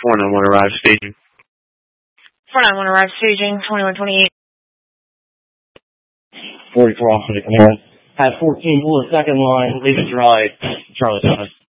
491 arrive staging. 491 arrive staging, 2128. 44 officer to command. Have 14 bullet second line, leave it dry, Charlie 7.